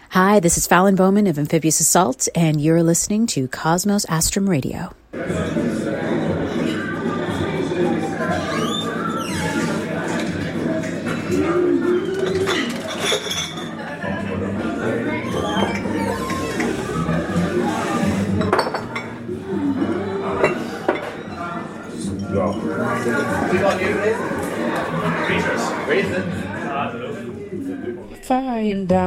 Hi, this is Fallon Bowman of Amphibious Assault, and you're listening to Cosmos Astrum Radio. Find out.